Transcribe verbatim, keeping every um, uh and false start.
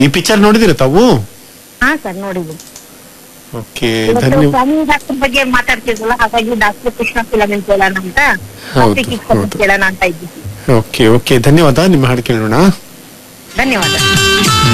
ಈ ಪಿಕ್ಚರ್ ನೋಡಿದಿರ ತಾವು? ಹಾ ಸರ್ ನೋಡಿದ್ವಿ. ಓಕೆ ಧನ್ಯವಾದ. ಫ್ಯಾಮಿಲಿ ಡಾಕ್ಟರ್ ಬಗ್ಗೆ ಮಾತಾಡ್ತಿದ್ವಲ್ಲ, ಹಾಗಾಗಿ ಡಾಕ್ಟರ್ ಕೃಷ್ಣ ಫಿಲಂ ಕೇಳೋಣ ಅಂತ ಹೌದು, ಹೌದು. ಕೇಳೋಣ ಅಂತ ಇದ್ವಿ. ಓಕೆ ಓಕೆ ಧನ್ಯವಾದ. ನಿಮ್ಮ ಹಾಡು ಕೇಳೋಣ. ಧನ್ಯವಾದ.